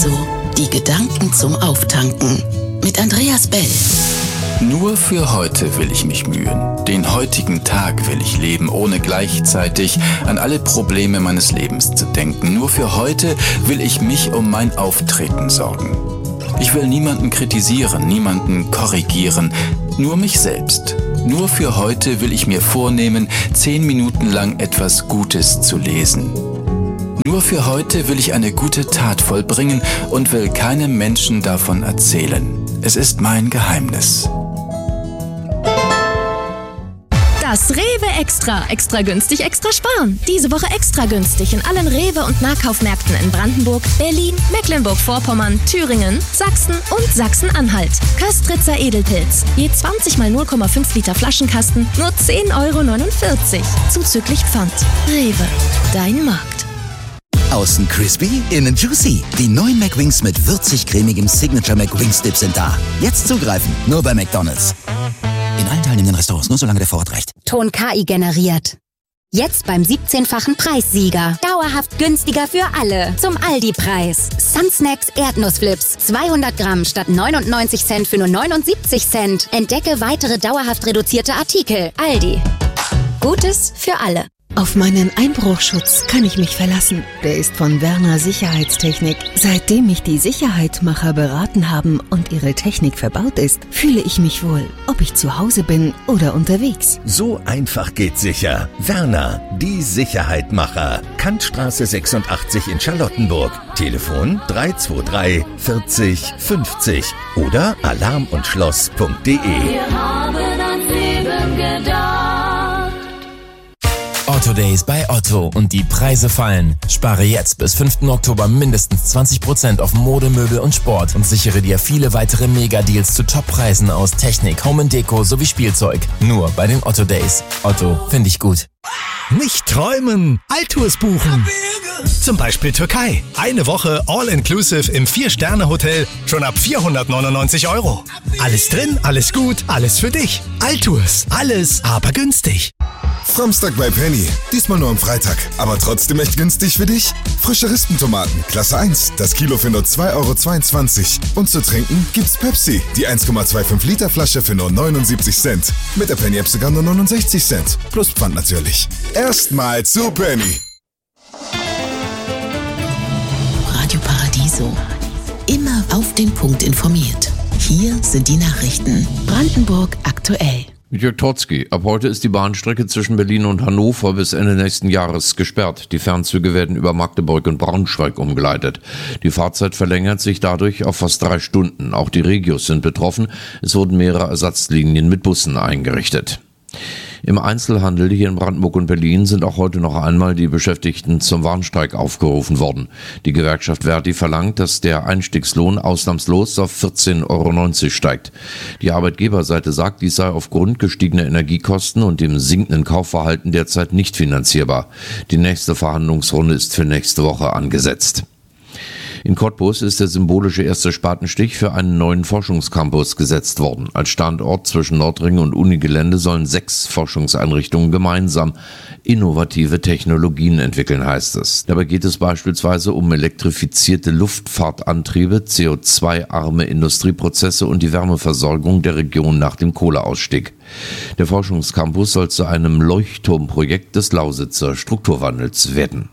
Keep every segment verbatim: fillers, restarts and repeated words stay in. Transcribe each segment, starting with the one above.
Paradiso. Die Gedanken zum Auftanken. Mit Andreas Bell. Nur für heute will ich mich mühen. Den heutigen Tag will ich leben, ohne gleichzeitig an alle Probleme meines Lebens zu denken. Nur für heute will ich mich um mein Auftreten sorgen. Ich will niemanden kritisieren, niemanden korrigieren, nur mich selbst. Nur für heute will ich mir vornehmen, zehn Minuten lang etwas Gutes zu lesen. Nur für heute will ich eine gute Tat vollbringen und will keinem Menschen davon erzählen. Es ist mein Geheimnis. Das Rewe Extra. Extra günstig, extra sparen. Diese Woche extra günstig in allen Rewe- und Nahkaufmärkten in Brandenburg, Berlin, Mecklenburg-Vorpommern, Thüringen, Sachsen und Sachsen-Anhalt. Köstritzer Edelpilz. Je zwanzig mal null Komma fünf Liter Flaschenkasten, nur zehn Euro neunundvierzig. Zuzüglich Pfand. Rewe. Dein Markt. Außen crispy, innen juicy. Die neuen McWings mit würzig-cremigem Signature McWings Dip sind da. Jetzt zugreifen, nur bei McDonald's. In allen teilnehmenden Restaurants, nur solange der Vorrat reicht. Ton K I generiert. Jetzt beim siebzehnfachen Preissieger. Dauerhaft günstiger für alle. Zum Aldi-Preis. Sunsnacks Erdnussflips. zweihundert Gramm statt neunundneunzig Cent für nur neunundsiebzig Cent. Entdecke weitere dauerhaft reduzierte Artikel. Aldi. Gutes für alle. Auf meinen Einbruchschutz kann ich mich verlassen. Der ist von Werner Sicherheitstechnik. Seitdem mich die Sicherheitmacher beraten haben und ihre Technik verbaut ist, fühle ich mich wohl, ob ich zu Hause bin oder unterwegs. So einfach geht sicher. Werner, die Sicherheitmacher. Kantstraße sechsundachtzig in Charlottenburg. Telefon drei zwei drei vierzig fünfzig oder alarm und schloss punkt de. Wir haben ans Leben gedacht. Otto Days bei Otto und die Preise fallen. Spare jetzt bis fünften Oktober mindestens zwanzig Prozent auf Mode, Möbel und Sport und sichere dir viele weitere Mega-Deals zu Top-Preisen aus Technik, Home and Deko sowie Spielzeug. Nur bei den Otto Days. Otto, finde ich gut. Nicht träumen, Alltours buchen. Zum Beispiel Türkei. Eine Woche All-Inclusive im vier-Sterne-Hotel schon ab vierhundertneunundneunzig Euro. Alles drin, alles gut, alles für dich. Alltours, alles aber günstig. Framstag bei Penny. Diesmal nur am Freitag, aber trotzdem echt günstig für dich. Frische Rispentomaten, Klasse eins, das Kilo für nur zwei Euro zweiundzwanzig. Und zu trinken gibt's Pepsi, die eins Komma fünfundzwanzig Liter Flasche für nur neunundsiebzig Cent. Mit der Penny-App sogar nur neunundsechzig Cent. Plus Pfand natürlich. Erstmal zu Penny. Radio Paradiso. Immer auf den Punkt informiert. Hier sind die Nachrichten. Brandenburg aktuell. Mit Jörg Totzki. Ab heute ist die Bahnstrecke zwischen Berlin und Hannover bis Ende nächsten Jahres gesperrt. Die Fernzüge werden über Magdeburg und Braunschweig umgeleitet. Die Fahrzeit verlängert sich dadurch auf fast drei Stunden. Auch die Regios sind betroffen. Es wurden mehrere Ersatzlinien mit Bussen eingerichtet. Im Einzelhandel hier in Brandenburg und Berlin sind auch heute noch einmal die Beschäftigten zum Warnstreik aufgerufen worden. Die Gewerkschaft Verdi verlangt, dass der Einstiegslohn ausnahmslos auf vierzehn Euro neunzig steigt. Die Arbeitgeberseite sagt, dies sei aufgrund gestiegener Energiekosten und dem sinkenden Kaufverhalten derzeit nicht finanzierbar. Die nächste Verhandlungsrunde ist für nächste Woche angesetzt. In Cottbus ist der symbolische erste Spatenstich für einen neuen Forschungscampus gesetzt worden. Als Standort zwischen Nordring und Unigelände sollen sechs Forschungseinrichtungen gemeinsam innovative Technologien entwickeln, heißt es. Dabei geht es beispielsweise um elektrifizierte Luftfahrtantriebe, C O zwei arme Industrieprozesse und die Wärmeversorgung der Region nach dem Kohleausstieg. Der Forschungscampus soll zu einem Leuchtturmprojekt des Lausitzer Strukturwandels werden.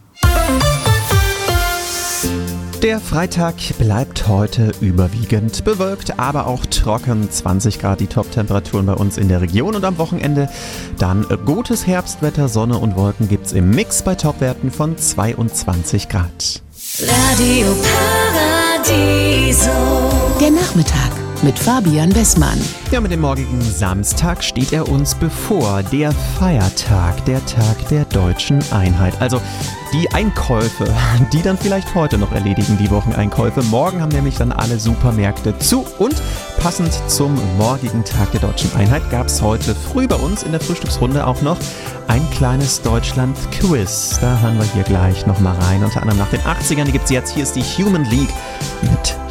Der Freitag bleibt heute überwiegend bewölkt, aber auch trocken. zwanzig Grad die Top-Temperaturen bei uns in der Region und am Wochenende dann gutes Herbstwetter, Sonne und Wolken gibt's im Mix bei Topwerten von zweiundzwanzig Grad. Radio Paradiso. Der Nachmittag mit Fabian Wessmann. Ja, mit dem morgigen Samstag steht er uns bevor. Der Feiertag, der Tag der deutschen Einheit. Also die Einkäufe, die dann vielleicht heute noch erledigen, die Wocheneinkäufe. Morgen haben nämlich dann alle Supermärkte zu. Und passend zum morgigen Tag der deutschen Einheit gab es heute früh bei uns in der Frühstücksrunde auch noch ein kleines Deutschland-Quiz. Da hören wir hier gleich nochmal rein. Unter anderem nach den achtzigern, die gibt es jetzt. Hier ist die Human League mit